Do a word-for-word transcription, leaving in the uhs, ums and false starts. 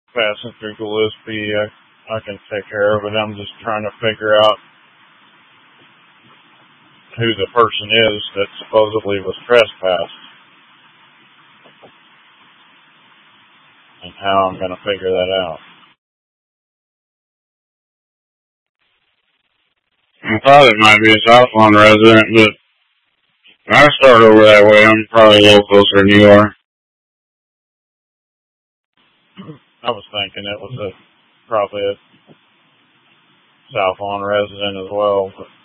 passing through Gillespie, I, I can take care of it. I'm just trying to figure out who the person is that supposedly was trespassed and how I'm going to figure that out. I thought it might be a South Lawn resident, but I start over that way. I'm probably a little closer than you are. I was thinking it was a probably a South Lawn resident as well, but